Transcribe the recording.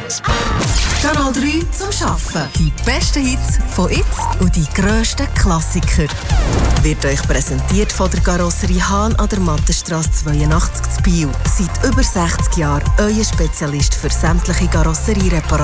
Kanal 3 zum Arbeiten. Die besten Hits von jetzt und die grössten Klassiker. Wird euch präsentiert von der Karosserie Hahn an der Mattenstrasse 82 zu Biel. Seit über 60 Jahren euer Spezialist für sämtliche Karosseriereparationen.